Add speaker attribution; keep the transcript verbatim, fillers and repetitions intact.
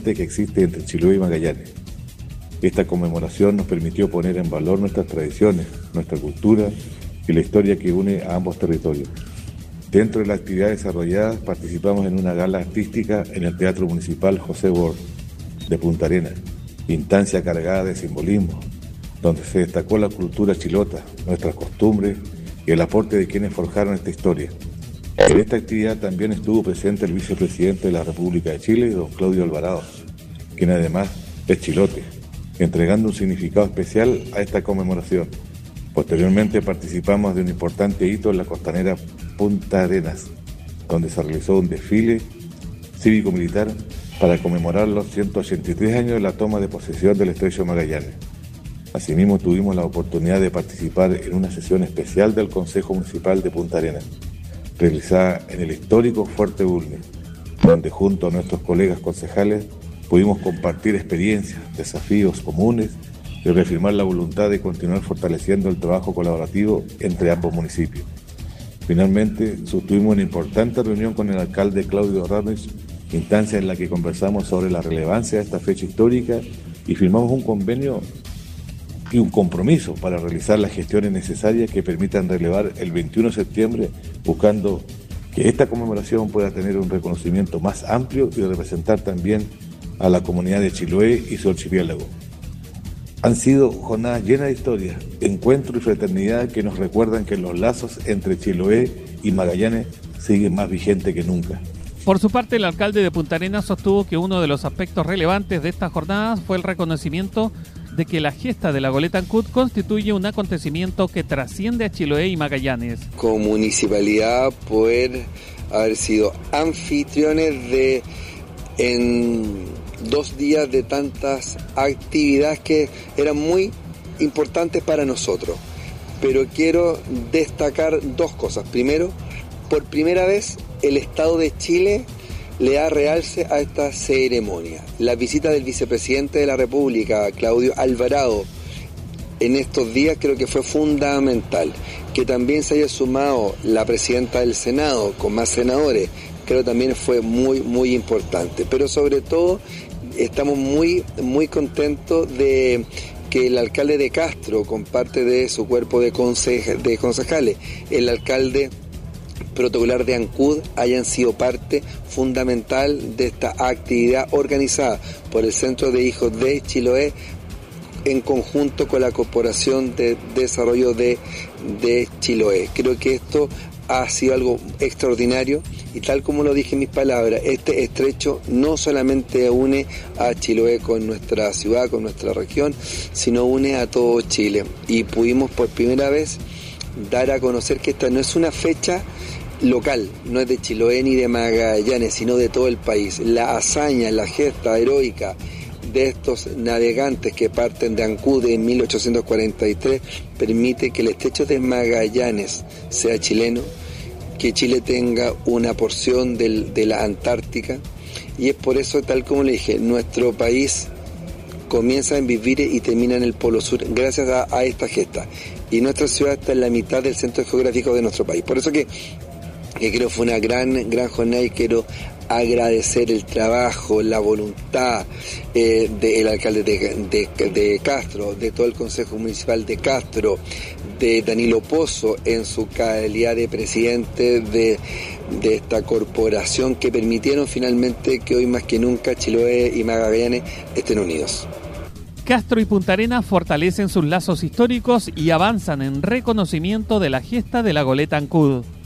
Speaker 1: permanente que existe entre Chiloé y Magallanes. Esta conmemoración nos permitió poner en valor nuestras tradiciones, nuestra cultura y la historia que une a ambos territorios. Dentro de la actividad desarrollada, participamos en una gala artística en el Teatro Municipal José Ward de Punta Arenas, instancia cargada de simbolismo, donde se destacó la cultura chilota, nuestras costumbres y el aporte de quienes forjaron esta historia. En esta actividad también estuvo presente el vicepresidente de la República de Chile, don Claudio Alvarado, quien además es chilote, entregando un significado especial a esta conmemoración. Posteriormente participamos de un importante hito en la costanera Punta Arenas, donde se realizó un desfile cívico-militar para conmemorar los ciento ochenta y tres años de la toma de posesión del Estrecho Magallanes. Asimismo, tuvimos la oportunidad de participar en una sesión especial del Consejo Municipal de Punta Arenas, realizada en el histórico Fuerte Bulnes, donde junto a nuestros colegas concejales pudimos compartir experiencias, desafíos comunes y reafirmar la voluntad de continuar fortaleciendo el trabajo colaborativo entre ambos municipios. Finalmente, sostuvimos una importante reunión con el alcalde Claudio Ramírez, instancia en la que conversamos sobre la relevancia de esta fecha histórica y firmamos un convenio y un compromiso para realizar las gestiones necesarias que permitan relevar el veintiuno de septiembre, buscando que esta conmemoración pueda tener un reconocimiento más amplio y representar también a la comunidad de Chiloé y su archipiélago. Han sido jornadas llenas de historia, encuentro y fraternidad que nos recuerdan que los lazos entre Chiloé y Magallanes siguen más vigentes que nunca.
Speaker 2: Por su parte, el alcalde de Punta Arenas sostuvo que uno de los aspectos relevantes de estas jornadas fue el reconocimiento de que la gesta de la Goleta Ancud constituye un acontecimiento que trasciende a Chiloé y Magallanes.
Speaker 3: Como municipalidad, poder haber sido anfitriones de en dos días de tantas actividades que eran muy importantes para nosotros. Pero quiero destacar dos cosas. Primero, por primera vez el Estado de Chile le da realce a esta ceremonia. La visita del vicepresidente de la República, Claudio Alvarado, en estos días creo que fue fundamental. Que también se haya sumado la presidenta del Senado con más senadores, creo también fue muy, muy importante. Pero sobre todo, estamos muy, muy contentos de que el alcalde de Castro, con parte de su cuerpo de, conse- de concejales, el alcalde protocolar de Ancud hayan sido parte fundamental de esta actividad organizada por el Centro de Hijos de Chiloé en conjunto con la Corporación de Desarrollo de, de Chiloé. Creo que esto ha sido algo extraordinario y tal como lo dije en mis palabras, este estrecho no solamente une a Chiloé con nuestra ciudad, con nuestra región, sino une a todo Chile. Y pudimos por primera vez dar a conocer que esta no es una fecha local, no es de Chiloé ni de Magallanes, sino de todo el país. La hazaña, la gesta heroica de estos navegantes que parten de Ancud en mil ochocientos cuarenta y tres permite que el estrecho de Magallanes sea chileno, que Chile tenga una porción del, de la Antártica, y es por eso, tal como le dije, nuestro país comienza en Vivire y termina en el Polo Sur gracias a, a esta gesta, y nuestra ciudad está en la mitad del centro geográfico de nuestro país. Por eso que que creo fue una gran, gran jornada y quiero agradecer el trabajo, la voluntad eh, del alcalde de, de, de Castro, de todo el Consejo Municipal de Castro, de Danilo Pozo en su calidad de presidente de, de esta corporación que permitieron finalmente que hoy más que nunca Chiloé y Magallanes estén unidos.
Speaker 2: Castro y Punta Arenas fortalecen sus lazos históricos y avanzan en reconocimiento de la gesta de la Goleta Ancud.